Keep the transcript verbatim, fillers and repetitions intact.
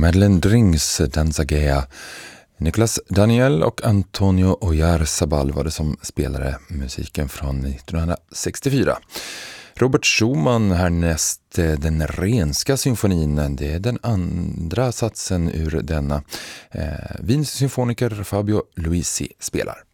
Madeleine Drings Danzagea. Nicolas Daniel och Antonio Oyarzabal var det som spelade musiken från nittonhundrasextiofyra. Robert Schumann härnäst, den renska symfonin, det är den andra satsen ur denna. Eh, Wiens symfoniker Fabio Luisi spelar.